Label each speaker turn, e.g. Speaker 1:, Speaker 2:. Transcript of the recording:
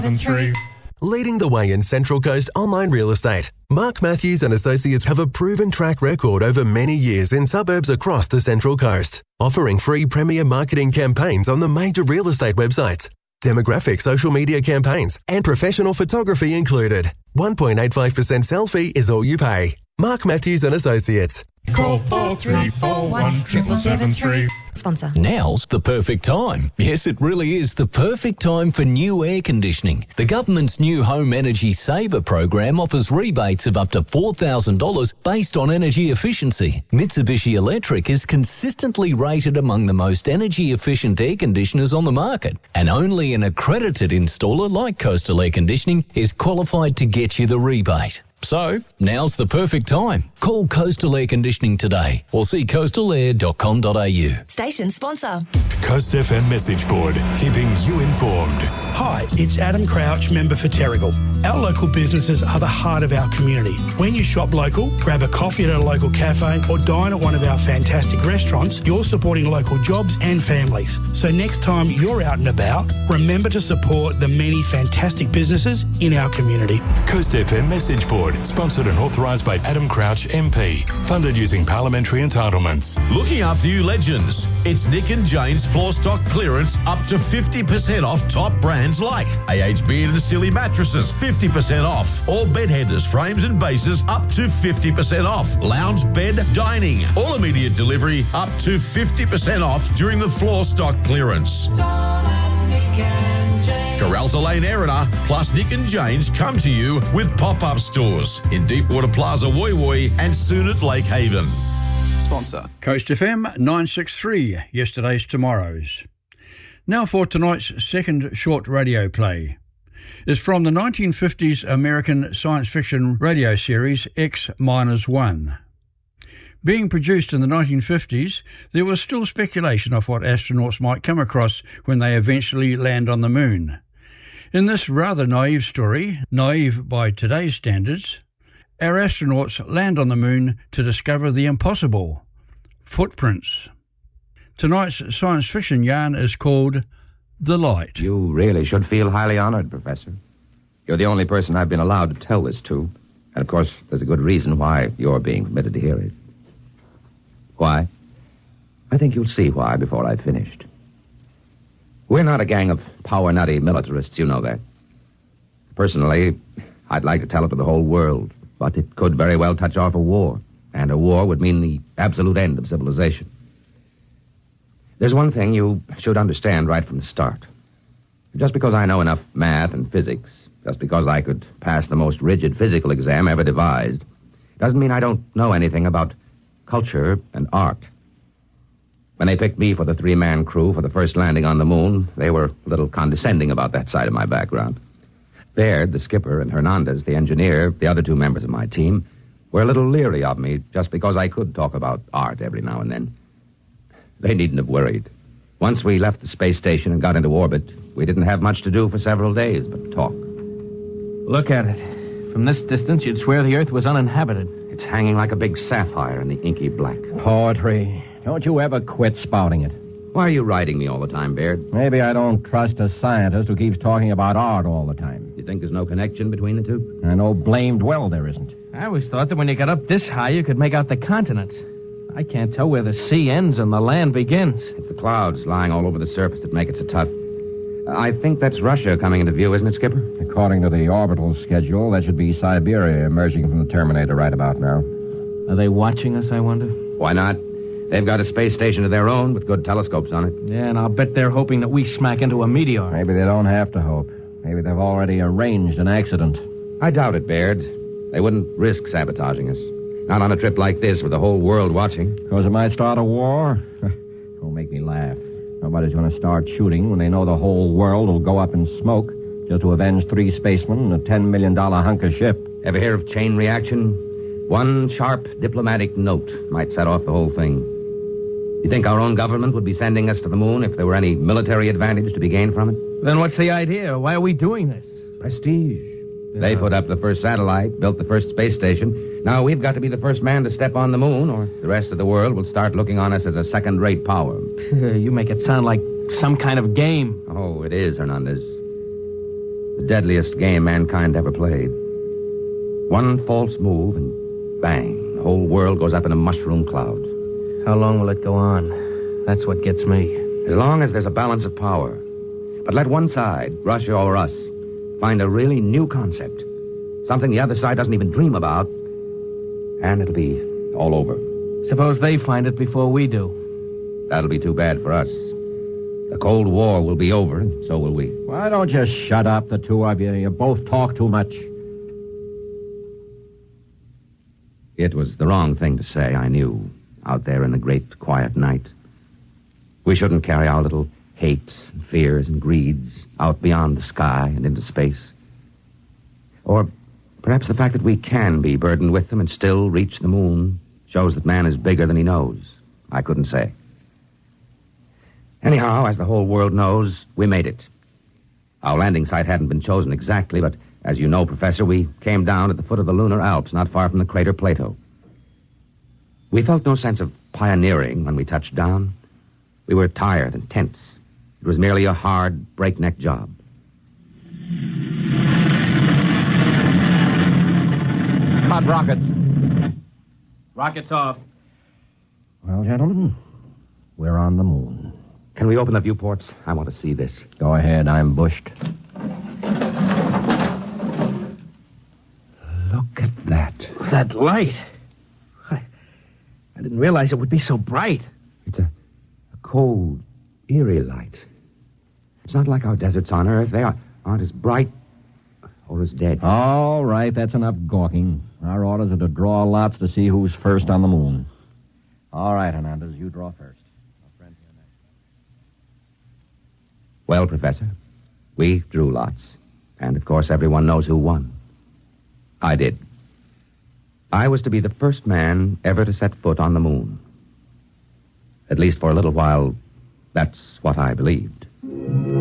Speaker 1: 3.
Speaker 2: Leading the way in Central Coast online real estate, Mark Matthews and Associates have a proven track record over many years in suburbs across the Central Coast, offering free premier marketing campaigns on the major real estate websites, demographic social media campaigns, and professional photography included. 1.85% sell fee is all you pay. Mark Matthews and Associates.
Speaker 1: Call 4341 773.
Speaker 3: Sponsor.
Speaker 4: Now's the perfect time. Yes, it really is the perfect time for new air conditioning. The government's new Home Energy Saver program offers rebates of up to $4,000 based on energy efficiency. Mitsubishi Electric is consistently rated among the most energy efficient air conditioners on the market, and only an accredited installer like Coastal Air Conditioning is qualified to get you the rebate. So, now's the perfect time. Call Coastal Air Conditioning today or see coastalair.com.au.
Speaker 3: Station sponsor.
Speaker 5: Coast FM message board, keeping you informed.
Speaker 6: Hi, it's Adam Crouch, member for Terrigal. Our local businesses are the heart of our community. When you shop local, grab a coffee at a local cafe or dine at one of our fantastic restaurants, you're supporting local jobs and families. So next time you're out and about, remember to support the many fantastic businesses in our community.
Speaker 5: Coast FM message board, sponsored and authorised by Adam Crouch MP, funded using parliamentary entitlements.
Speaker 7: Looking after you legends, it's Nick and Jane's floor stock clearance up to 50% off top brands like AHB and Silly mattresses, 50% off. All bed headers, frames and bases up to 50% off. Lounge bed, dining, all immediate delivery up to 50% off during the floor stock clearance. Corralta Lane Erina plus Nick and Jane's come to you with pop-up stores in Deepwater Plaza Woy Woy and soon at Lake Haven.
Speaker 8: Sponsor.
Speaker 9: Coast FM 963, yesterday's tomorrow's. Now for tonight's second short radio play. It's from the 1950s American science fiction radio series X-1. Being produced in the 1950s, there was still speculation of what astronauts might come across when they eventually land on the moon. In this rather naive story, naive by today's standards, our astronauts land on the moon to discover the impossible: footprints. Tonight's science fiction yarn is called The Light.
Speaker 10: You really should feel highly honored, Professor. You're the only person I've been allowed to tell this to. And, of course, there's a good reason why you're being permitted to hear it. Why? I think you'll see why before I've finished. We're not a gang of power-nutty militarists, you know that. Personally, I'd like to tell it to the whole world, but it could very well touch off a war, and a war would mean the absolute end of civilization. There's one thing you should understand right from the start. Just because I know enough math and physics, just because I could pass the most rigid physical exam ever devised, doesn't mean I don't know anything about culture and art. When they picked me for the three-man crew for the first landing on the moon, they were a little condescending about that side of my background. Baird, the skipper, and Hernandez, the engineer, the other two members of my team, were a little leery of me just because I could talk about art every now and then. They needn't have worried. Once we left the space station and got into orbit, we didn't have much to do for several days but talk.
Speaker 11: Look at it. From this distance, you'd swear the Earth was uninhabited.
Speaker 10: It's hanging like a big sapphire in the inky black.
Speaker 12: Poetry. Don't you ever quit spouting it.
Speaker 10: Why are you writing me all the time, Baird?
Speaker 12: Maybe I don't trust a scientist who keeps talking about art all the time.
Speaker 10: You think there's no connection between the two?
Speaker 12: I know blamed well there isn't.
Speaker 11: I always thought that when you got up this high, you could make out the continents. I can't tell where the sea ends and the land begins.
Speaker 10: It's the clouds lying all over the surface that make it so tough. I think that's Russia coming into view, isn't it, Skipper?
Speaker 12: According to the orbital schedule, that should be Siberia emerging from the Terminator right about now.
Speaker 11: Are they watching us, I wonder?
Speaker 10: Why not? They've got a space station of their own with good telescopes on it.
Speaker 11: Yeah, and I'll bet they're hoping that we smack into a meteor.
Speaker 12: Maybe they don't have to hope. Maybe they've already arranged an accident.
Speaker 10: I doubt it, Baird. They wouldn't risk sabotaging us. Not on a trip like this with the whole world watching.
Speaker 12: Because it might start a war? Don't make me laugh. Nobody's going to start shooting when they know the whole world will go up in smoke just to avenge 3 spacemen and a $10 million hunk of ship.
Speaker 10: Ever hear of chain reaction? One sharp diplomatic note might set off the whole thing. You think our own government would be sending us to the moon if there were any military advantage to be gained from it?
Speaker 11: Then what's the idea? Why are we doing this?
Speaker 10: Prestige. Yeah. They put up the first satellite, built the first space station. Now we've got to be the first man to step on the moon, or the rest of the world will start looking on us as a second-rate power.
Speaker 11: You make it sound like some kind of game.
Speaker 10: Oh, it is, Hernandez. The deadliest game mankind ever played. One false move and bang, the whole world goes up in a mushroom cloud.
Speaker 11: How long will it go on? That's what gets me.
Speaker 10: As long as there's a balance of power. But let one side, Russia or us, find a really new concept. Something the other side doesn't even dream about. And it'll be all over.
Speaker 11: Suppose they find it before we do.
Speaker 10: That'll be too bad for us. The Cold War will be over, and so will we.
Speaker 12: Why don't you shut up, the two of you? You both talk too much.
Speaker 10: It was the wrong thing to say, I knew, out there in the great quiet night. We shouldn't carry our little hates and fears and greeds out beyond the sky and into space. Or perhaps the fact that we can be burdened with them and still reach the moon shows that man is bigger than he knows. I couldn't say. Anyhow, as the whole world knows, we made it. Our landing site hadn't been chosen exactly, but as you know, Professor, we came down at the foot of the lunar Alps, not far from the crater Plato. We felt no sense of pioneering when we touched down. We were tired and tense. It was merely a hard, breakneck job.
Speaker 12: Hot rockets.
Speaker 11: Rockets off.
Speaker 12: Well, gentlemen, we're on the moon.
Speaker 10: Can we open the viewports? I want to see this.
Speaker 12: Go ahead, I'm bushed.
Speaker 10: Look at that.
Speaker 11: That light. I didn't realize it would be so bright.
Speaker 10: It's a cold, eerie light. It's not like our deserts on Earth. They aren't as bright or as dead.
Speaker 12: All right, that's enough gawking. Our orders are to draw lots to see who's first on the moon. All right, Hernandez, you draw first.
Speaker 10: Well, Professor, we drew lots. And, of course, everyone knows who won. I did. I was to be the first man ever to set foot on the moon. At least for a little while, that's what I believed.